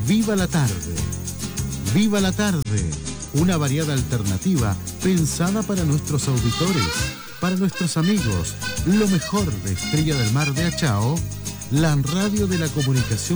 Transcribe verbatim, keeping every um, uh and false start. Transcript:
Viva la tarde. Viva la tarde. Una variada alternativa pensada para nuestros auditores, para nuestros amigos. Lo mejor de Estrella del Mar de Achao, la radio de la comunicación